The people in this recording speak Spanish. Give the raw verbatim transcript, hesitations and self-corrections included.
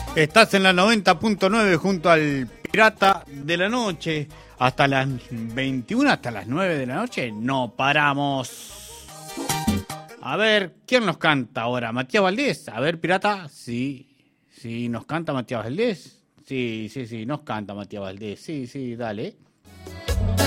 Estás en la noventa punto nueve junto al Pirata de la Noche. Hasta las veintiuna, hasta las nueve de la noche, no paramos. A ver, ¿quién nos canta ahora? ¿Matías Valdés? A ver, Pirata. Sí, sí, nos canta Matías Valdés. Sí, sí, sí, nos canta Matías Valdés. Sí, sí, dale.